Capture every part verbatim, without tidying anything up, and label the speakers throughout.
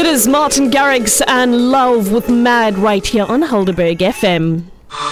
Speaker 1: It is Martin Garrix and Love with Mad right here on Helderberg F M.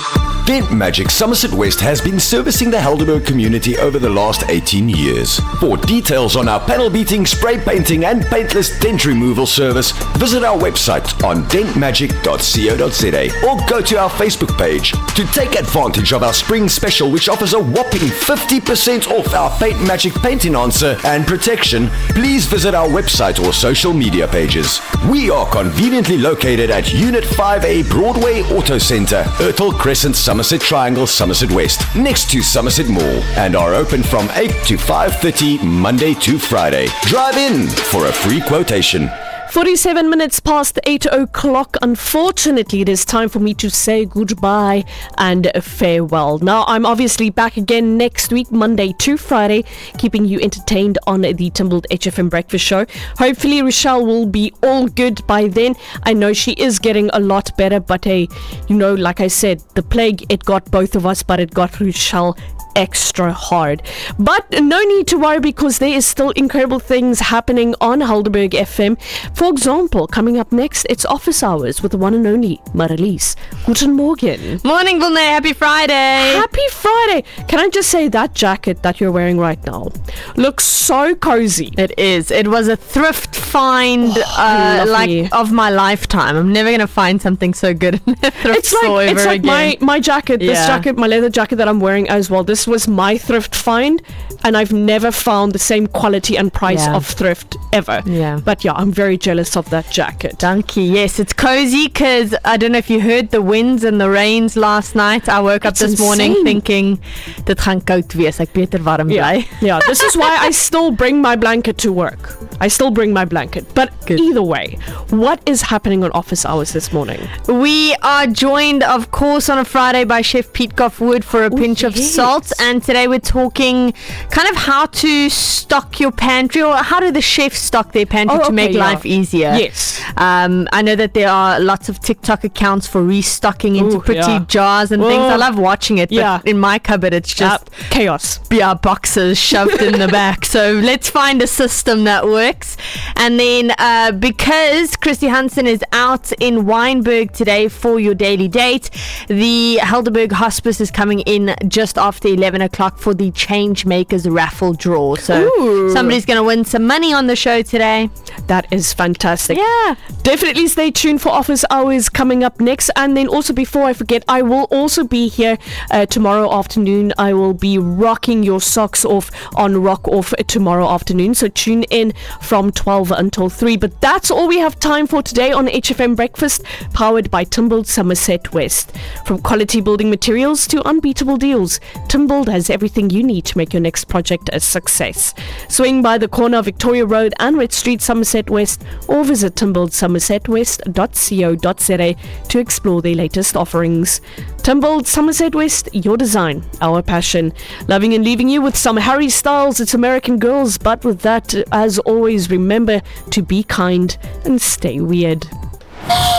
Speaker 2: Dent Magic Somerset West has been servicing the Helderberg community over the last eighteen years. For details on our panel beating, spray painting and paintless dent removal service, visit our website on dent magic dot co dot za or go to our Facebook page. To take advantage of our spring special, which offers a whopping fifty percent off our Paint Magic paint enhancer and protection, please visit our website or social media pages. We are conveniently located at Unit five A Broadway Auto Centre, Ertel Crescent, Somerset Triangle, Somerset West, next to Somerset Mall, and are open from eight to five thirty Monday to Friday. Drive in for a free quotation.
Speaker 1: forty-seven minutes past eight o'clock. Unfortunately, it is time for me to say goodbye and farewell. Now, I'm obviously back again next week, Monday to Friday, keeping you entertained on the Tumbled H F M Breakfast Show. Hopefully, Rochelle will be all good by then. I know she is getting a lot better, but hey, you know, like I said, the plague, it got both of us, but it got Rochelle extra hard. But no need to worry, because there is still incredible things happening on Helderberg F M. For example, coming up next, it's Office Hours with the one and only Marlies. Guten Morgen.
Speaker 3: Morning, Vilna. Happy Friday.
Speaker 1: Happy Friday. Can I just say that jacket that you're wearing right now looks so cozy.
Speaker 3: It is. It was a thrift find
Speaker 1: Oh,
Speaker 3: uh,
Speaker 1: lovely.
Speaker 3: like of my lifetime. I'm never going to find something so good in a thrift
Speaker 1: It's like
Speaker 3: store
Speaker 1: it's
Speaker 3: ever
Speaker 1: like
Speaker 3: again.
Speaker 1: my, my jacket, this
Speaker 3: Yeah.
Speaker 1: jacket, my leather jacket that I'm wearing as well. This was my thrift find, and I've never found the same quality and price
Speaker 3: Yeah.
Speaker 1: of thrift ever.
Speaker 3: Yeah.
Speaker 1: But yeah, I'm very jealous of that jacket.
Speaker 3: Donkey. Yes, it's cozy because I don't know if you heard the winds and the rains last night. I woke up
Speaker 1: It's
Speaker 3: this morning
Speaker 1: insane.
Speaker 3: thinking, dit gaan koud wees. Ek beter warm
Speaker 1: Yeah,
Speaker 3: bly.
Speaker 1: yeah. This is why I still bring my blanket to work. I still bring my blanket. But
Speaker 3: Good.
Speaker 1: either way, what is happening on Office Hours this morning?
Speaker 3: We are joined, of course, on a Friday by Chef Pete Goffwood for a
Speaker 1: Ooh,
Speaker 3: pinch of
Speaker 1: yes.
Speaker 3: salt. And today we're talking kind of how to stock your pantry, or how do the chefs stock their pantry
Speaker 1: Oh,
Speaker 3: to
Speaker 1: okay,
Speaker 3: make
Speaker 1: yeah.
Speaker 3: life easier.
Speaker 1: Yes.
Speaker 3: Um, I know that there are lots of TikTok accounts for restocking into
Speaker 1: Ooh,
Speaker 3: pretty
Speaker 1: yeah.
Speaker 3: jars and things.
Speaker 1: Oh.
Speaker 3: I love watching it, but
Speaker 1: Yeah.
Speaker 3: in my cupboard it's just
Speaker 1: Uh, chaos.
Speaker 3: yeah, boxes shoved in the back. So let's find a system that works. And then uh, because Christy Hansen is out in Wynberg today for your daily date, the Helderberg Hospice is coming in just after eleven o'clock for the Change Makers raffle draw. So
Speaker 1: Ooh.
Speaker 3: somebody's going to win some money on the show today.
Speaker 1: That is fantastic.
Speaker 3: Yeah.
Speaker 1: Definitely stay tuned for Office Hours coming up next. And then also, before I forget, I will also be here uh, tomorrow afternoon. I will be rocking your socks off on Rock Off tomorrow afternoon. So tune in from twelve until three. But that's all we have time for today on H F M Breakfast, powered by Tumbled Somerset West. From quality building materials to unbeatable deals, Tumbled has everything you need to make your next project a success. Swing by the corner of Victoria Road and Red Street, Somerset West, or visit tumbled somerset west dot co dot za to explore their latest offerings. Tumbled Somerset West, your design, our passion. Loving and leaving you with some Harry Styles, It's American Girls, but with that, as always, remember to be kind and stay weird.